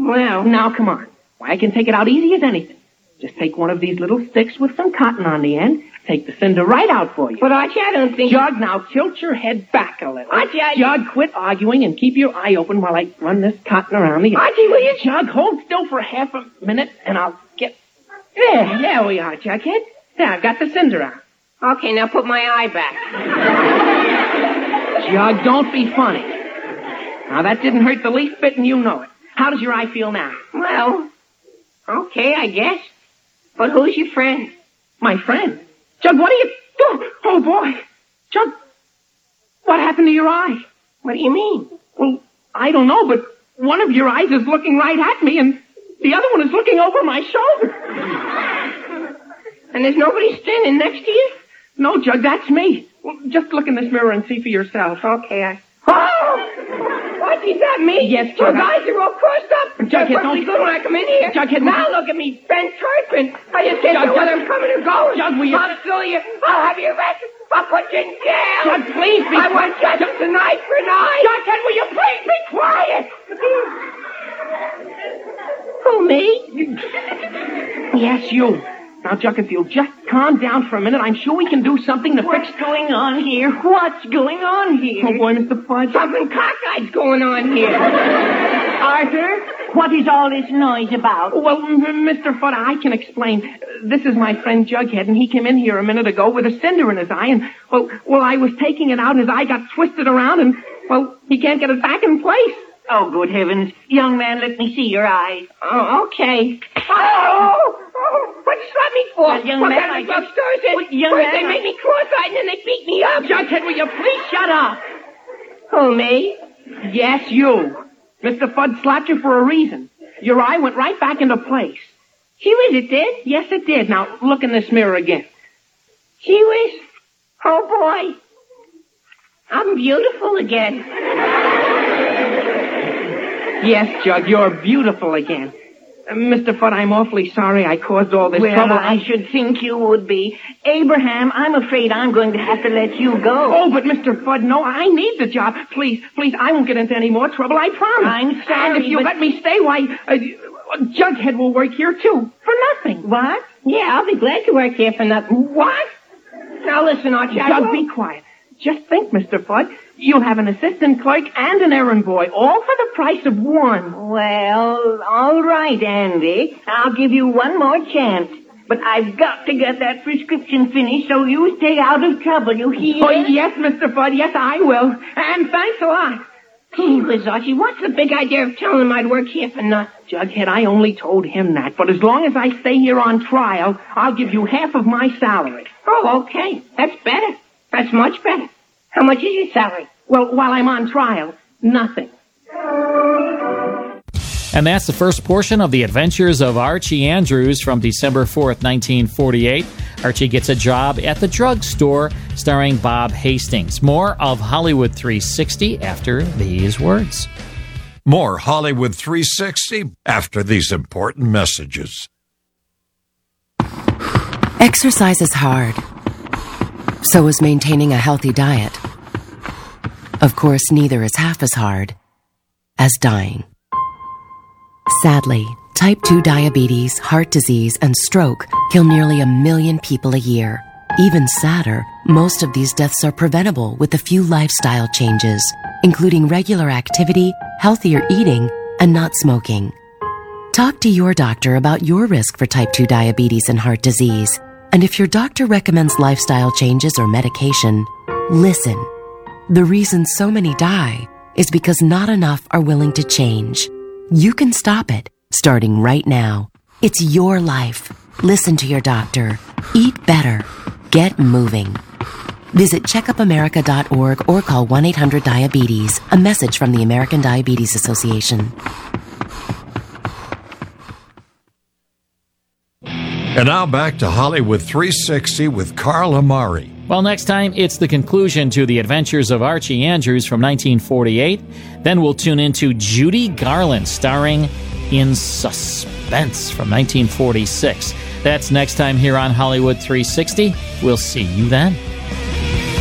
Well, now come on. Why, I can take it out easy as anything. Just take one of these little sticks with some cotton on the end. Take the cinder right out for you. But Archie, I don't think... Jug, now tilt your head back a little. Archie, Jug, quit arguing and keep your eye open while I run this cotton around the end. Archie, will you... Jug, hold still for half a minute and I'll get... There we are, Jughead. There, I've got the cinder out. Okay, now put my eye back. Jug, don't be funny. Now, that didn't hurt the least bit and you know it. How does your eye feel now? Well, okay, I guess. But who's your friend? My friend? Jug, what are you... Oh, boy. Jug, what happened to your eye? What do you mean? Well, I don't know, but one of your eyes is looking right at me and the other one is looking over my shoulder. And there's nobody standing next to you? No, Jug, that's me. Well, just look in this mirror and see for yourself. Okay, Oh! What, is that me? Yes, Jug. Your eyes are all crossed up. Jughead, don't... good when I come in here. Jughead, now look at me, bent turpin. I just can't know whether I'm coming or going. Jug, will you... I'll sue you. I'll have you arrested. I'll put you in jail. Jug, please be... I want justice tonight for an eye. Jughead, will you please be quiet? Who, me? Yes, you. Now, Jug, if you'll just calm down for a minute, I'm sure we can do something to fix... What's going on here? What's going on here? Oh, boy, Mr. Fudge. Something cockeyed's going on here. Arthur, what is all this noise about? Well, Mr. Fudd, I can explain. This is my friend Jughead, and he came in here a minute ago with a cinder in his eye, and, well, I was taking it out, and his eye got twisted around, and, well, he can't get it back in place. Oh, good heavens. Young man, let me see your eyes. Oh, okay. Oh, what you slapped me for? Well, young what man, kind I of just... upstairs is? Well, young First man, they made me cross-eyed, and then they beat me up. Jughead, will you please shut up? Who, me? Yes, you. Mr. Fudd slapped you for a reason. Your eye went right back into place. Gee whiz, it did? Yes, it did. Now, look in this mirror again. Gee whiz. Oh, boy. I'm beautiful again. Yes, Jug, you're beautiful again. Mr. Fudd, I'm awfully sorry I caused all this trouble. Well, I should think you would be. Abraham, I'm afraid I'm going to have to let you go. Oh, but Mr. Fudd, no, I need the job. Please, I won't get into any more trouble, I promise. I'm sorry, And if you let me stay, why, Jughead will work here, too, for nothing. What? Yeah, I'll be glad to work here for nothing. What? Now listen, Archie, Jug, be quiet. Just think, Mr. Fudd. You'll have an assistant clerk and an errand boy, all for the price of one. Well, all right, Andy. I'll give you one more chance. But I've got to get that prescription finished so you stay out of trouble, you hear? Oh, yes, Mr. Fudd, yes, I will. And thanks a lot. Gee whiz, Archie, what's the big idea of telling him I'd work here for nothing? Jughead, I only told him that. But as long as I stay here on trial, I'll give you half of my salary. Oh, okay. That's better. That's much better. How much is your salary? Well, while I'm on trial, nothing. And that's the first portion of The Adventures of Archie Andrews from December 4th, 1948. Archie gets a job at the drugstore, starring Bob Hastings. More of Hollywood 360 after these words. More Hollywood 360 after these important messages. Exercise is hard. So is maintaining a healthy diet. Of course, neither is half as hard as dying. Sadly, type 2 diabetes, heart disease, and stroke kill nearly 1 million people a year. Even sadder, most of these deaths are preventable with a few lifestyle changes, including regular activity, healthier eating, and not smoking. Talk to your doctor about your risk for type 2 diabetes and heart disease. And if your doctor recommends lifestyle changes or medication, listen. The reason so many die is because not enough are willing to change. You can stop it, starting right now. It's your life. Listen to your doctor. Eat better. Get moving. Visit checkupamerica.org or call 1-800-DIABETES. A message from the American Diabetes Association. And now back to Hollywood 360 with Carl Amari. Well, next time, it's the conclusion to The Adventures of Archie Andrews from 1948. Then we'll tune into Judy Garland, starring in Suspense from 1946. That's next time here on Hollywood 360. We'll see you then.